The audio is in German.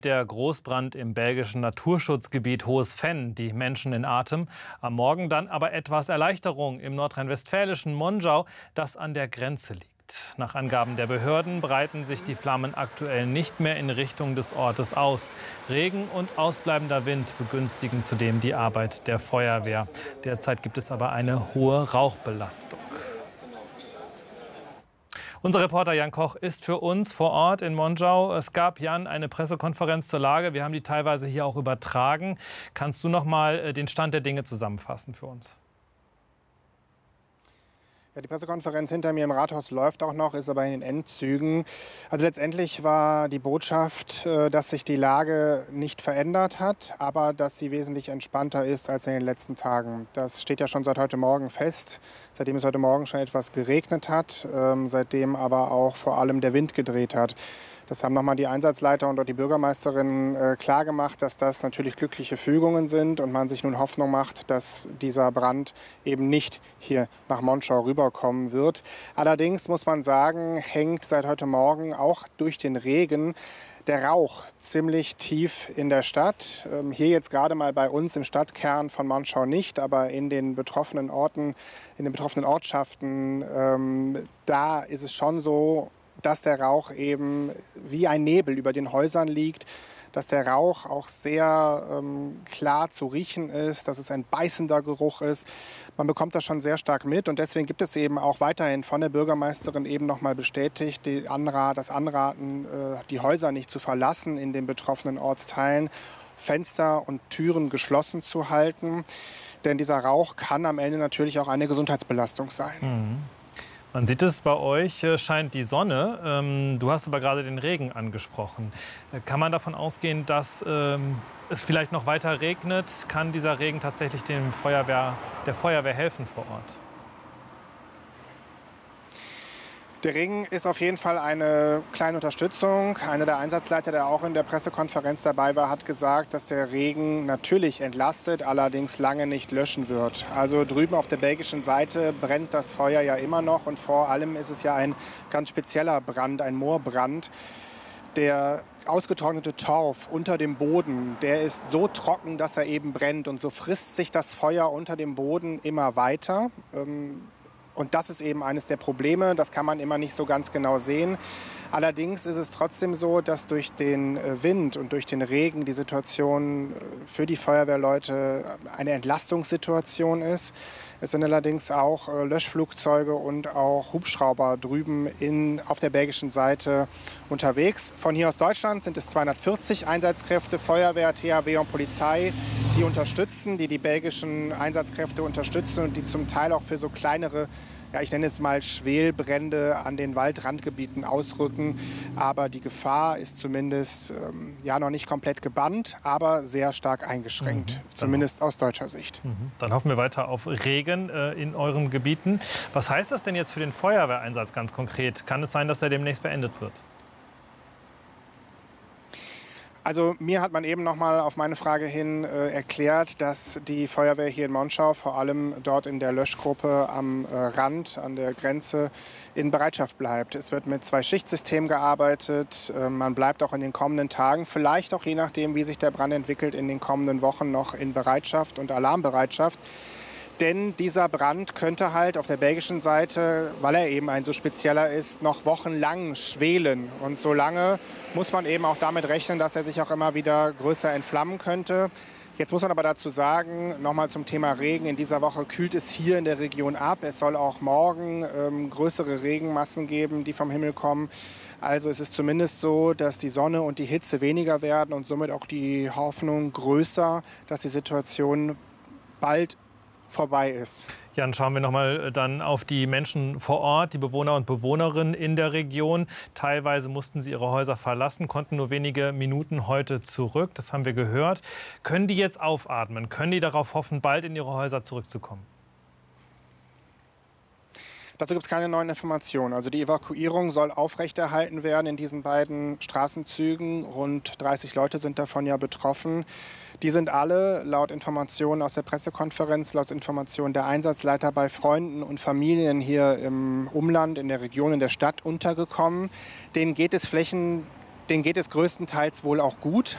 Der Großbrand im belgischen Naturschutzgebiet Hohes Venn die Menschen in Atem. Am Morgen dann aber etwas Erleichterung im nordrhein-westfälischen Monschau, das an der Grenze liegt. Nach Angaben der Behörden breiten sich die Flammen aktuell nicht mehr in Richtung des Ortes aus. Regen und ausbleibender Wind begünstigen zudem die Arbeit der Feuerwehr. Derzeit gibt es aber eine hohe Rauchbelastung. Unser Reporter Jan Koch ist für uns vor Ort in Monschau. Es gab, Jan, eine Pressekonferenz zur Lage. Wir haben die teilweise hier auch übertragen. Kannst du noch mal den Stand der Dinge zusammenfassen für uns? Ja, die Pressekonferenz hinter mir im Rathaus läuft auch noch, ist aber in den Endzügen. Also letztendlich war die Botschaft, dass sich die Lage nicht verändert hat, aber dass sie wesentlich entspannter ist als in den letzten Tagen. Das steht ja schon seit heute Morgen fest, seitdem es heute Morgen schon etwas geregnet hat, seitdem aber auch vor allem der Wind gedreht hat. Das haben nochmal die Einsatzleiter und auch die Bürgermeisterin klargemacht, dass das natürlich glückliche Fügungen sind und man sich nun Hoffnung macht, dass dieser Brand eben nicht hier nach Monschau rüberkommen wird. Allerdings muss man sagen, hängt seit heute Morgen auch durch den Regen der Rauch ziemlich tief in der Stadt. Hier jetzt gerade mal bei uns im Stadtkern von Monschau nicht, aber in den betroffenen Orten, in den betroffenen Ortschaften, da ist es schon so, dass der Rauch eben wie ein Nebel über den Häusern liegt, dass der Rauch auch sehr klar zu riechen ist, dass es ein beißender Geruch ist. Man bekommt das schon sehr stark mit und deswegen gibt es eben auch weiterhin von der Bürgermeisterin eben noch mal bestätigt das Anraten, die Häuser nicht zu verlassen in den betroffenen Ortsteilen, Fenster und Türen geschlossen zu halten, denn dieser Rauch kann am Ende natürlich auch eine Gesundheitsbelastung sein. Mhm. Man sieht es, bei euch scheint die Sonne. Du hast aber gerade den Regen angesprochen. Kann man davon ausgehen, dass es vielleicht noch weiter regnet? Kann dieser Regen tatsächlich der Feuerwehr helfen vor Ort? Der Regen ist auf jeden Fall eine kleine Unterstützung. Einer der Einsatzleiter, der auch in der Pressekonferenz dabei war, hat gesagt, dass der Regen natürlich entlastet, allerdings lange nicht löschen wird. Also drüben auf der belgischen Seite brennt das Feuer ja immer noch und vor allem ist es ja ein ganz spezieller Brand, ein Moorbrand. Der ausgetrocknete Torf unter dem Boden, der ist so trocken, dass er eben brennt und so frisst sich das Feuer unter dem Boden immer weiter. Und das ist eben eines der Probleme, das kann man immer nicht so ganz genau sehen. Allerdings ist es trotzdem so, dass durch den Wind und durch den Regen die Situation für die Feuerwehrleute eine Entlastungssituation ist. Es sind allerdings auch Löschflugzeuge und auch Hubschrauber drüben auf der belgischen Seite unterwegs. Von hier aus Deutschland sind es 240 Einsatzkräfte, Feuerwehr, THW und Polizei, die unterstützen, die belgischen Einsatzkräfte unterstützen und die zum Teil auch für so kleinere, ja, ich nenne es mal Schwelbrände an den Waldrandgebieten ausrücken. Aber die Gefahr ist zumindest noch nicht komplett gebannt, aber sehr stark eingeschränkt, zumindest aus deutscher Sicht. Dann hoffen wir weiter auf Regen in euren Gebieten. Was heißt das denn jetzt für den Feuerwehreinsatz ganz konkret? Kann es sein, dass er demnächst beendet wird? Also mir hat man eben noch mal auf meine Frage hin erklärt, dass die Feuerwehr hier in Monschau, vor allem dort in der Löschgruppe am Rand, an der Grenze, in Bereitschaft bleibt. Es wird mit 2-Schichtsystemen gearbeitet. Man bleibt auch in den kommenden Tagen, vielleicht auch je nachdem, wie sich der Brand entwickelt, in den kommenden Wochen noch in Bereitschaft und Alarmbereitschaft. Denn dieser Brand könnte halt auf der belgischen Seite, weil er eben ein so spezieller ist, noch wochenlang schwelen. Und so lange muss man eben auch damit rechnen, dass er sich auch immer wieder größer entflammen könnte. Jetzt muss man aber dazu sagen, nochmal zum Thema Regen, in dieser Woche kühlt es hier in der Region ab. Es soll auch morgen größere Regenmassen geben, die vom Himmel kommen. Also es ist zumindest so, dass die Sonne und die Hitze weniger werden und somit auch die Hoffnung größer, dass die Situation bald vorbei ist. Jan, schauen wir noch mal dann auf die Menschen vor Ort, die Bewohner und Bewohnerinnen in der Region. Teilweise mussten sie ihre Häuser verlassen, konnten nur wenige Minuten heute zurück. Das haben wir gehört. Können die jetzt aufatmen? Können die darauf hoffen, bald in ihre Häuser zurückzukommen? Dazu gibt es keine neuen Informationen. Also die Evakuierung soll aufrechterhalten werden in diesen beiden Straßenzügen. Rund 30 Leute sind davon ja betroffen. Die sind alle laut Informationen aus der Pressekonferenz, laut Informationen der Einsatzleiter bei Freunden und Familien hier im Umland, in der Region, in der Stadt untergekommen. Denen geht es größtenteils wohl auch gut.